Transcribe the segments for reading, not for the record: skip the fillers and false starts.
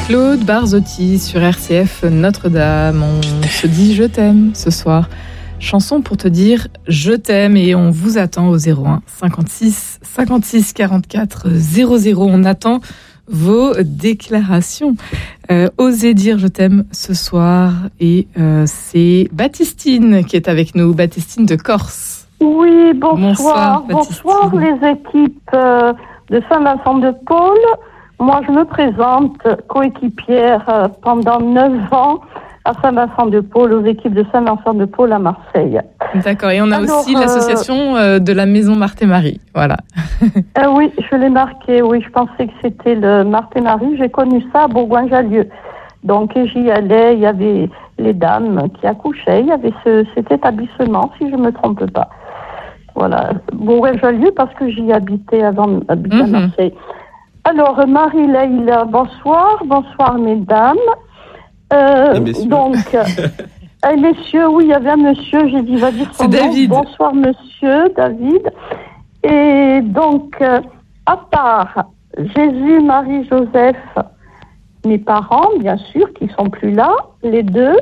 Claude Barzotti sur RCF Notre-Dame. On se dit je t'aime ce soir. Chanson pour te dire je t'aime et on vous attend au 01 56 56 44 00. On attend vos déclarations. Osez dire je t'aime ce soir et c'est Baptistine qui est avec nous. Baptistine de Corse. Oui, bonsoir. Bonsoir les équipes de Saint-Vincent-de-Paul. Moi, je me présente coéquipière pendant 9 ans à Saint-Vincent-de-Paul, aux équipes de Saint-Vincent-de-Paul à Marseille. D'accord, et on a aussi l'association de la Maison Marthe et Marie, voilà. Oui, je l'ai marqué, oui, je pensais que c'était le Marthe et Marie. J'ai connu ça à Bourgoin-Jallieu. Donc, j'y allais, il y avait les dames qui accouchaient, il y avait cet établissement, si je ne me trompe pas. Voilà, Bourgoin-Jallieu, parce que j'y habitais avant d'habiter à Marseille. Alors, Marie-Leïla, bonsoir mesdames. Donc, messieurs, oui, il y avait un monsieur, j'ai dit, va dire son nom. David. Bonsoir monsieur, David. Et donc, à part Jésus, Marie, Joseph, mes parents, bien sûr, qui sont plus là, les deux,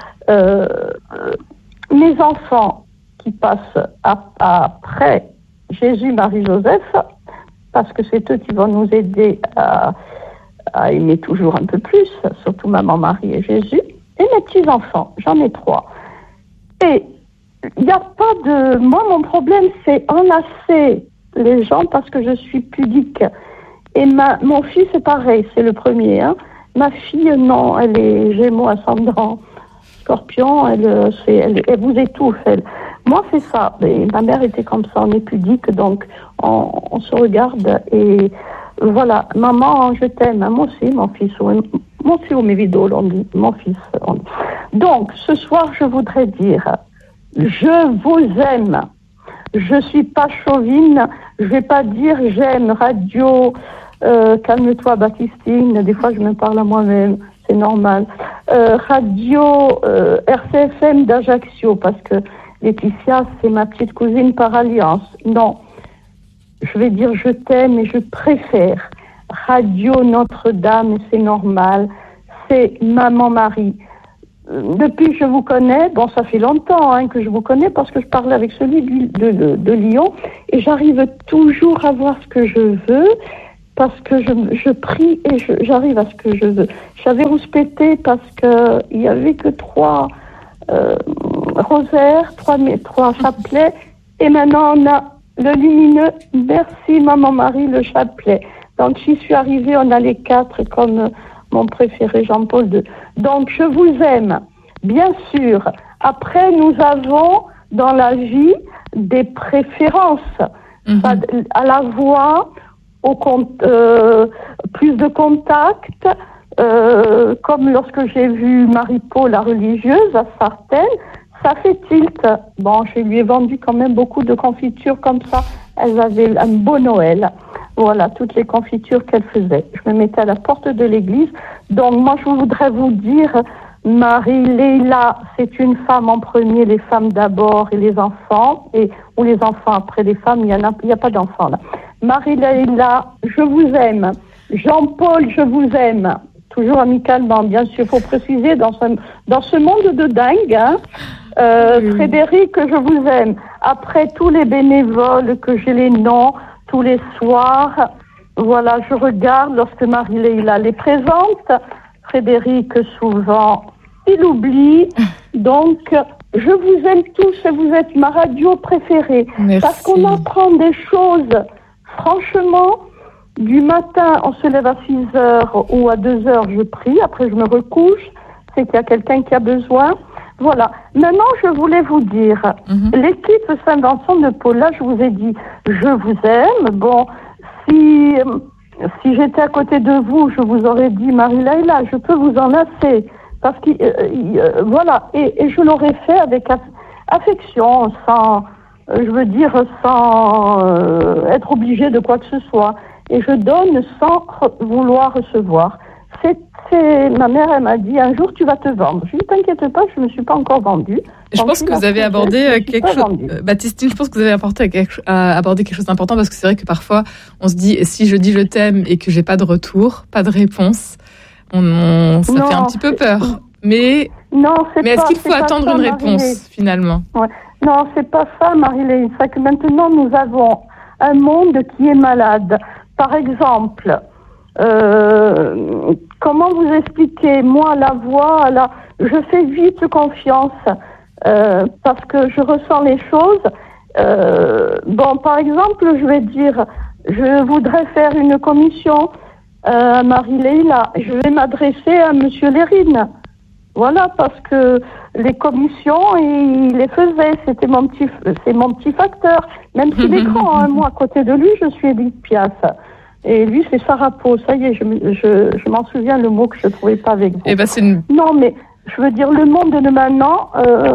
mes enfants qui passent après Jésus, Marie, Joseph, parce que c'est eux qui vont nous aider à aimer toujours un peu plus, surtout maman, Marie et Jésus, et mes petits-enfants, j'en ai 3. Et il n'y a pas de... Moi, mon problème, c'est enlacer les gens parce que je suis pudique. Et mon fils, c'est pareil, c'est le premier. Hein. Ma fille, non, elle est Gémeaux ascendant Scorpion, elle vous étouffe, elle. Moi, c'est ça. Mais ma mère était comme ça, on est pudique, donc on se regarde et voilà. Maman, je t'aime. Moi aussi, mon fils. Moi aussi, au Mévido, on dit mon fils. Donc, ce soir, je voudrais dire, je vous aime. Je suis pas chauvine. Je vais pas dire j'aime radio. Calme-toi, Baptistine. Des fois, je me parle à moi-même. C'est normal. Radio RCFM d'Ajaccio, parce que Laetitia, c'est ma petite cousine par alliance. Non, je vais dire je t'aime et je préfère Radio Notre-Dame, c'est normal. C'est Maman Marie. Depuis que je vous connais, bon, ça fait longtemps que je vous connais parce que je parlais avec celui de Lyon et j'arrive toujours à voir ce que je veux parce que je prie et j'arrive à ce que je veux. J'avais rouspété parce qu'il n'y avait que 3 rosaires, 3 chapelets, et maintenant on a le lumineux. Merci Maman Marie, le chapelet. Donc j'y suis arrivée, on a les 4 comme mon préféré Jean-Paul II. Donc je vous aime, bien sûr. Après nous avons dans la vie des préférences, à la voix, plus de contact. Comme lorsque j'ai vu Marie-Paul, la religieuse, à Sartène, ça fait tilt. Bon, je lui ai vendu quand même beaucoup de confitures comme ça. Elles avaient un beau Noël. Voilà, toutes les confitures qu'elles faisaient. Je me mettais à la porte de l'église. Donc, moi, je voudrais vous dire, Marie-Leïla, c'est une femme en premier, les femmes d'abord et les enfants, ou les enfants après les femmes, il n'y a pas d'enfants là. Marie-Leïla, je vous aime. Jean-Paul, je vous aime. Toujours amicalement, bien sûr, il faut préciser, dans ce monde de dingue, Frédéric, je vous aime. Après tous les bénévoles que j'ai les noms, tous les soirs, voilà, je regarde lorsque Marie-Leïla les présente. Frédéric, souvent, il oublie. Donc, je vous aime tous et vous êtes ma radio préférée. Merci. Parce qu'on apprend des choses, franchement. Du matin, on se lève à 6h ou à 2h, je prie. Après, je me recouche. C'est qu'il y a quelqu'un qui a besoin. Voilà. Maintenant, je voulais vous dire, l'équipe Saint-Vincent-de-Paul, là, je vous ai dit, je vous aime. Bon, si j'étais à côté de vous, je vous aurais dit, Marie-Leïla, je peux vous enlacer. Parce que, voilà. Et je l'aurais fait avec affection, sans être obligé de quoi que ce soit. Et je donne sans vouloir recevoir. Ma mère, elle m'a dit, un jour tu vas te vendre. Je lui ai dit, t'inquiète pas, je ne me suis pas encore vendue. Je pense que vous avez abordé quelque chose, Baptistine, je pense que vous avez abordé quelque chose d'important parce que c'est vrai que parfois on se dit, si je dis je t'aime et que j'ai pas de retour, pas de réponse, Ça fait un petit peu peur. Mais est-ce qu'il faut attendre une réponse, finalement? Ouais. Non, c'est pas ça, Marie-Léine. C'est que maintenant, nous avons un monde qui est malade. Par exemple, comment vous expliquer? Moi, la voix, je fais vite confiance parce que je ressens les choses. Par exemple, je vais dire, je voudrais faire une commission à Marie-Léine. Je vais m'adresser à Monsieur Lérine. Voilà, parce que les commissions, il les faisait. C'est mon petit facteur. Même s'il est grand, moi, à côté de lui, je suis Edith Piaf. Et lui, c'est Sarapo. Ça y est, je m'en souviens le mot que je ne trouvais pas avec vous. Non, mais je veux dire, le monde de maintenant,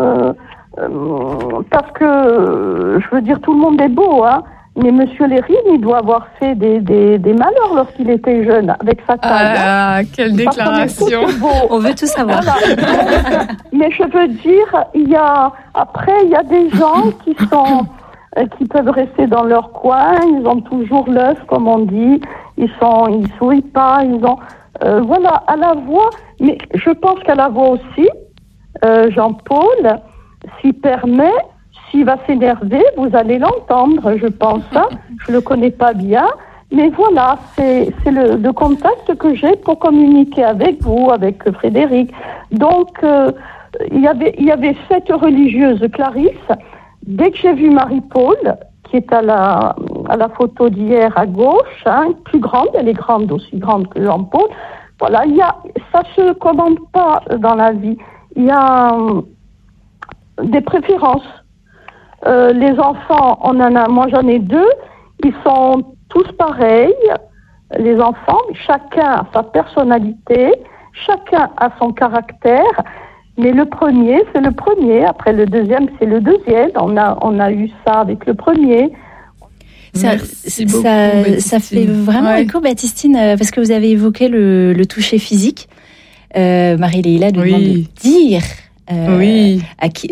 parce que, je veux dire, tout le monde est beau, hein. Mais Monsieur Lérine, il doit avoir fait des malheurs lorsqu'il était jeune, avec sa taille. Ah, quelle déclaration! On veut tout savoir. Voilà. Mais je veux dire, il y a des gens qui peuvent rester dans leur coin, ils ont toujours l'œuf, comme on dit, ils sourient pas, voilà, à la voix, mais je pense qu'à la voix aussi, Jean-Paul, s'il permet, s'il va s'énerver, vous allez l'entendre, je pense. Hein. Je le connais pas bien, mais voilà, c'est le contact que j'ai pour communiquer avec vous, avec Frédéric. Donc, il y avait cette religieuse Clarisse. Dès que j'ai vu Marie-Paul, qui est à la photo d'hier à gauche, hein, plus grande, elle est grande, aussi grande que Jean-Paul. Voilà, ça se commande pas dans la vie. Il y a des préférences. Les enfants, moi j'en ai 2, ils sont tous pareils, les enfants, chacun a sa personnalité, chacun a son caractère, mais le premier, c'est le premier, après le deuxième, c'est le deuxième, on a eu ça avec le premier. Ça fait vraiment écho, Baptistine, parce que vous avez évoqué le toucher physique. Marie-Léila nous demande de dire à qui,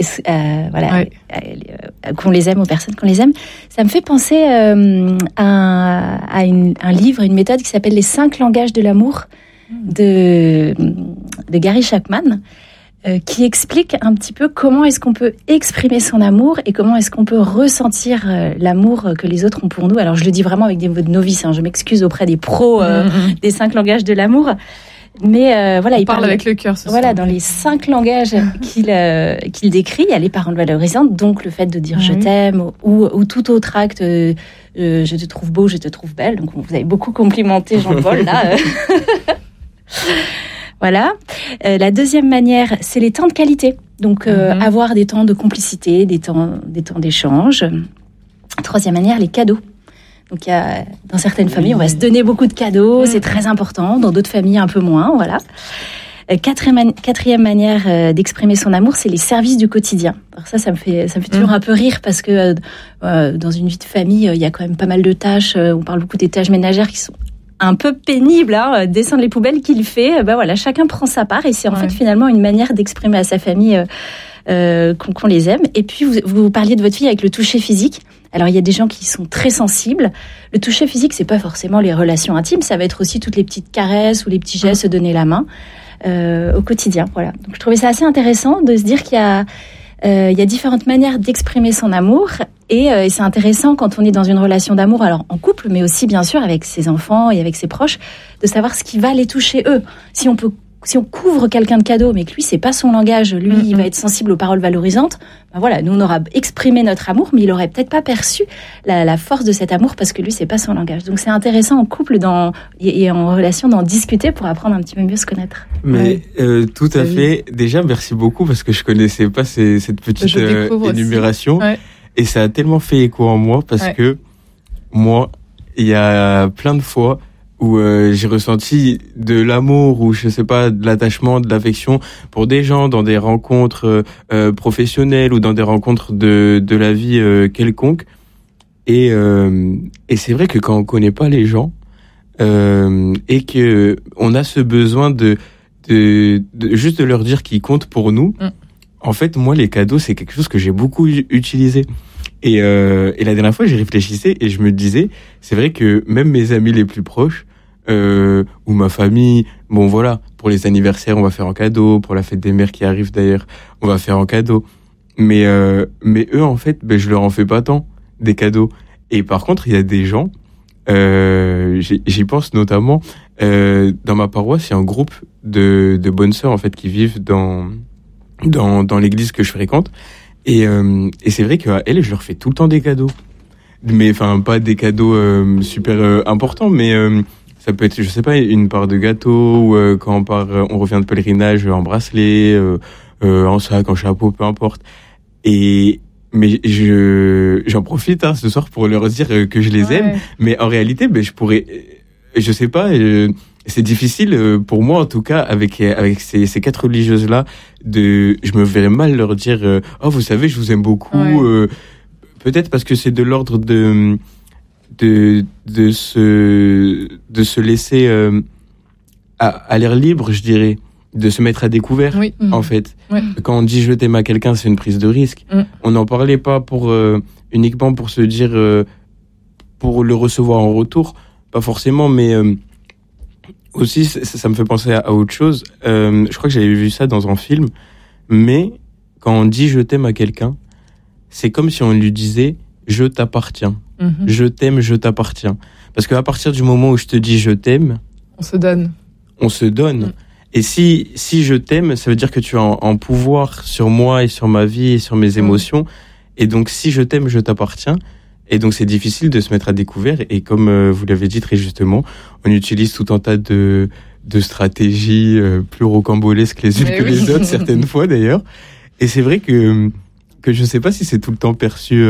qu'on les aime, aux personnes qu'on les aime. Ça me fait penser à un livre, une méthode qui s'appelle Les 5 langages de l'amour de Gary Chapman, qui explique un petit peu comment est-ce qu'on peut exprimer son amour et comment est-ce qu'on peut ressentir l'amour que les autres ont pour nous. Alors je le dis vraiment avec des mots de novice, je m'excuse auprès des pros des 5 langages de l'amour. Mais il parle avec le cœur. Voilà, dans les 5 langages qu'il décrit, il y a les paroles valorisantes, donc le fait de dire je t'aime ou tout autre acte, je te trouve beau, je te trouve belle. Donc vous avez beaucoup complimenté Jean-Paul là. Voilà. La deuxième manière, c'est les temps de qualité. Donc avoir des temps de complicité, des temps d'échange. Troisième manière, les cadeaux. Donc, dans certaines familles, on va se donner beaucoup de cadeaux, c'est très important. Dans d'autres familles, un peu moins, voilà. Quatrième manière d'exprimer son amour, c'est les services du quotidien. Alors ça me fait toujours un peu rire parce que dans une vie de famille, il y a quand même pas mal de tâches. On parle beaucoup des tâches ménagères qui sont un peu pénibles. Descendre les poubelles qu'il fait, chacun prend sa part et c'est en fait finalement une manière d'exprimer à sa famille qu'on les aime. Et puis vous parliez de votre fille avec le toucher physique. Alors il y a des gens qui sont très sensibles. Le toucher physique, c'est pas forcément les relations intimes, ça va être aussi toutes les petites caresses ou les petits gestes, donner la main au quotidien. Voilà. Donc je trouvais ça assez intéressant de se dire qu'il y a différentes manières d'exprimer son amour et c'est intéressant quand on est dans une relation d'amour, alors en couple, mais aussi bien sûr avec ses enfants et avec ses proches, de savoir ce qui va les toucher eux. Si on couvre quelqu'un de cadeaux, mais que lui, c'est pas son langage, lui, il va être sensible aux paroles valorisantes, nous, on aura exprimé notre amour, mais il aurait peut-être pas perçu la force de cet amour parce que lui, c'est pas son langage. Donc, c'est intéressant en couple et en relation d'en discuter pour apprendre un petit peu mieux se connaître. Mais tout à fait. Déjà, merci beaucoup parce que je connaissais pas cette petite énumération. Et ça a tellement fait écho en moi parce que moi, il y a plein de fois où j'ai ressenti de l'amour ou je sais pas, de l'attachement, de l'affection pour des gens dans des rencontres professionnelles ou dans des rencontres de la vie quelconque. Et c'est vrai que quand on connaît pas les gens et que on a ce besoin de juste de leur dire qu'ils comptent pour nous. En fait, moi, les cadeaux, c'est quelque chose que j'ai beaucoup utilisé. Et la dernière fois, j'y réfléchissais et je me disais, c'est vrai que même mes amis les plus proches, ou ma famille. Bon, voilà, pour les anniversaires, on va faire en cadeau. Pour la fête des mères qui arrive d'ailleurs, on va faire en cadeau. Mais eux, en fait, je leur en fais pas tant des cadeaux. Et par contre, il y a des gens, j'y pense notamment, dans ma paroisse, il y a un groupe de bonnes sœurs, en fait, qui vivent dans l'église que je fréquente. Et c'est vrai qu'à elles, je leur fais tout le temps des cadeaux. Mais, enfin, pas des cadeaux super importants, mais ça peut être, je sais pas, une part de gâteau, ou quand on revient de pèlerinage, en bracelet, en sac, en chapeau, peu importe. Mais j'en profite ce soir pour leur dire que je les aime. Mais en réalité, je sais pas, c'est difficile pour moi en tout cas avec ces 4 religieuses là. Je me verrais mal leur dire oh, vous savez, je vous aime beaucoup. Peut-être parce que c'est de l'ordre de se laisser à l'air libre, je dirais. De se mettre à découvert, en fait. Quand on dit je t'aime à quelqu'un, c'est une prise de risque. On n'en parlait pas uniquement pour se dire, pour le recevoir en retour, pas forcément, mais aussi ça me fait penser à autre chose. Je crois que j'avais vu ça dans un film, mais quand on dit je t'aime à quelqu'un, c'est comme si on lui disait je t'appartiens. Je t'aime, je t'appartiens. Parce qu'à partir du moment où je te dis je t'aime, on se donne. Et si je t'aime, ça veut dire que tu as un pouvoir sur moi et sur ma vie et sur mes émotions. Et donc, si je t'aime, je t'appartiens. Et donc, c'est difficile de se mettre à découvert. Et comme vous l'avez dit très justement, on utilise tout un tas de stratégies plus rocambolesques les unes que les autres, certaines fois d'ailleurs. Et c'est vrai que je sais pas si c'est tout le temps perçu...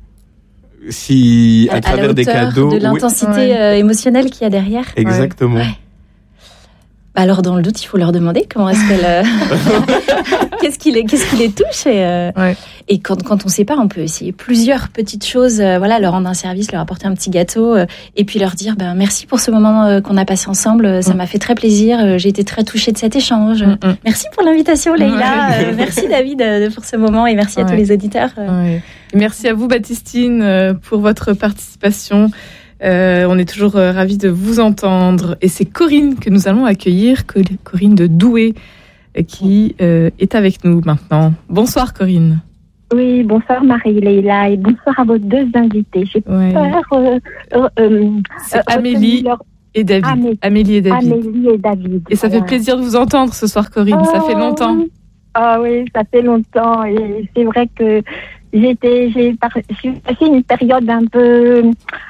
si à travers des cadeaux... de l'intensité émotionnelle qu'il y a derrière. Exactement. Ouais. Alors, dans le doute, il faut leur demander comment est-ce qu'elle... qu'est-ce qui les touche et quand on ne sait pas, on peut essayer plusieurs petites choses, leur rendre un service, leur apporter un petit gâteau et puis leur dire merci pour ce moment qu'on a passé ensemble, ça m'a fait très plaisir, j'ai été très touchée de cet échange. Merci pour l'invitation, Leïla. Merci, David, pour ce moment et merci à tous les auditeurs. Merci à vous, Baptistine, pour votre participation. On est toujours ravis de vous entendre. Et c'est Corinne que nous allons accueillir, Corinne de Douai, qui est avec nous maintenant. Bonsoir Corinne. Oui, bonsoir Marie-Leïla et bonsoir à vos 2 invités. J'ai peur... c'est Amélie et David. Amélie et David. Et ça fait plaisir de vous entendre ce soir, Corinne. Ça fait longtemps. Ah oui, ça fait longtemps. Et c'est vrai que j'ai passé une période un peu...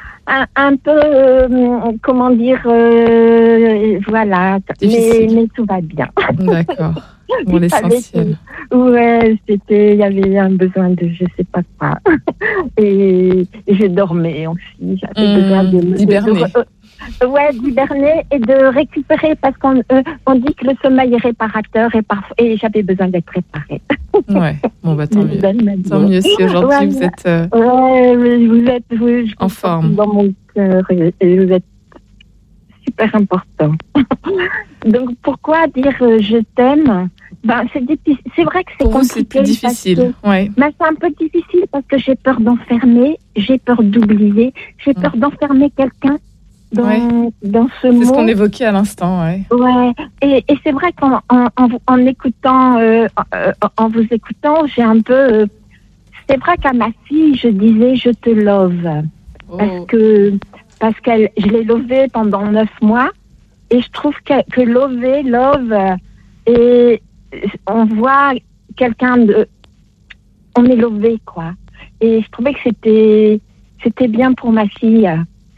comment dire, voilà, mais tout va bien. D'accord, bon, l'essentiel. Il y avait un besoin de je sais pas quoi. Et je dormais aussi, j'avais besoin d'hiberner. D'hiberner et de récupérer parce qu'on dit que le sommeil est réparateur et j'avais besoin d'être réparée. Bon tant mieux. Tant mieux si aujourd'hui vous êtes vous en forme. Dans mon cœur et vous êtes super important. Donc pourquoi dire je t'aime? C'est vrai que c'est pour vous, c'est plus difficile. C'est un peu difficile parce que j'ai peur d'enfermer, j'ai peur d'oublier, j'ai peur d'enfermer quelqu'un dans ce mot. C'est ce qu'on évoquait à l'instant, Et c'est vrai qu'en écoutant, en vous écoutant, j'ai un peu... c'est vrai qu'à ma fille, je disais « je te love ». Parce que je l'ai lovée pendant 9 mois. Et je trouve que love, et on voit quelqu'un de... on est lové, quoi. Et je trouvais que c'était bien pour ma fille.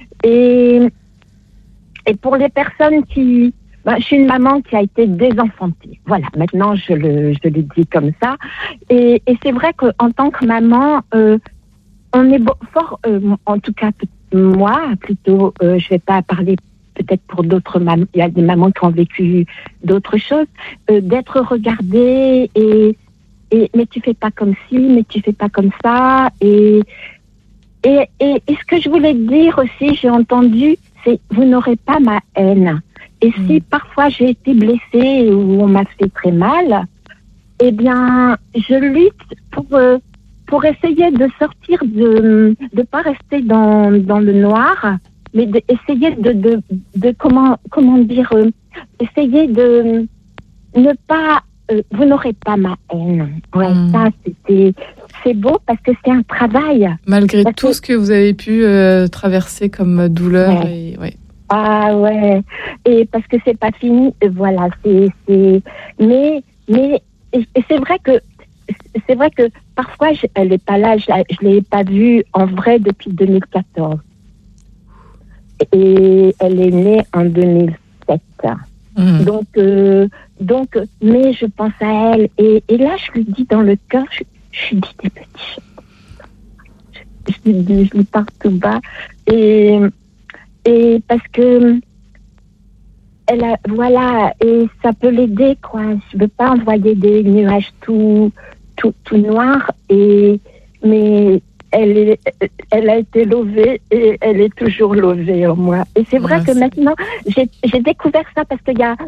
Et pour les personnes qui... je suis une maman qui a été désenfantée. Voilà, maintenant je le dis comme ça. Et c'est vrai qu'en tant que maman, on est fort, en tout cas moi, plutôt, je vais pas parler peut-être pour d'autres mamans, il y a des mamans qui ont vécu d'autres choses, d'être regardée mais tu fais pas comme ci, mais tu fais pas comme ça. Et ce que je voulais dire aussi, j'ai entendu, c'est vous n'aurez pas ma haine. Et si parfois j'ai été blessée ou on m'a fait très mal, eh bien, je lutte pour essayer de sortir de pas rester dans le noir essayer de comment dire, essayer de ne pas, vous n'aurez pas ma haine. Ouais, ça c'est beau parce que c'est un travail. Malgré tout ce que vous avez pu traverser comme douleur et Ah ouais, et parce que c'est pas fini, voilà, mais c'est vrai que parfois elle est pas là, je l'ai pas vue en vrai depuis 2014. Et elle est née en 2007. Donc, mais je pense à elle et là je lui dis dans le cœur, je lui dis des petits choses. Je lui parle tout bas et parce que voilà, et ça peut l'aider, quoi. Je veux pas envoyer des nuages tout noirs, mais elle a été lovée et elle est toujours lovée en moi. Et c'est vrai que maintenant, j'ai découvert ça parce qu'il y a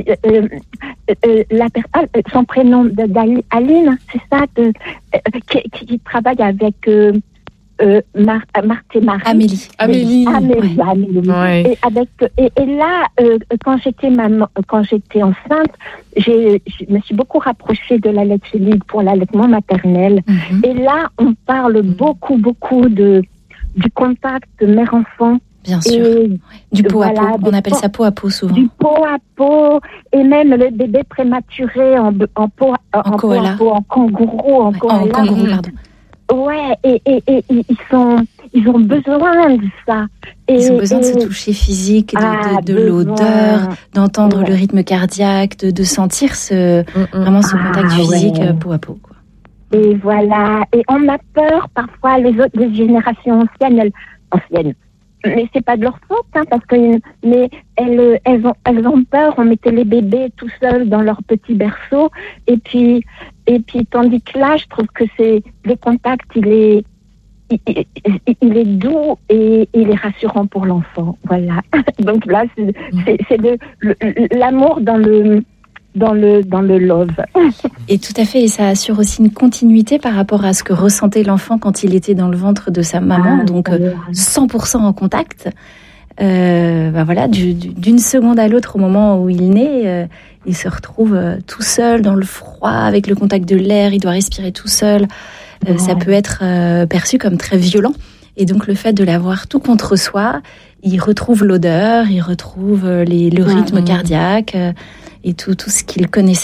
son prénom d'Aline, c'est ça, qui travaille avec Marthe et Marie. Amélie. Ouais. Et là, quand j'étais enceinte, je me suis beaucoup rapprochée de la laite libre pour l'allaitement maternel. Et là, on parle beaucoup du contact mère-enfant. Bien sûr. Du pot à peau. On appelle ça pot à peau souvent. Du pot à peau. Et même le bébé prématuré en pot à peau, en kangourou. En kangourou, pardon. Ouais, et ils ont besoin de ça. Ils ont besoin de se toucher physique, de l'odeur, d'entendre le rythme cardiaque, de sentir vraiment ce contact physique peau à peau, quoi. Et voilà. Et on a peur parfois, les générations anciennes. Mais c'est pas de leur faute, parce que elles ont peur. On mettait les bébés tout seuls dans leur petit berceau, et puis tandis que là, je trouve que le contact, il est doux et il est rassurant pour l'enfant. Voilà. Donc là, c'est l'amour dans le love. Et tout à fait, et ça assure aussi une continuité par rapport à ce que ressentait l'enfant quand il était dans le ventre de sa maman, donc 100% en contact. Voilà, d'une seconde à l'autre, au moment où il naît, il se retrouve tout seul dans le froid, avec le contact de l'air, il doit respirer tout seul. Ça peut être perçu comme très violent. Et donc le fait de l'avoir tout contre soi, il retrouve l'odeur, il retrouve le rythme cardiaque et tout ce qu'il connaissait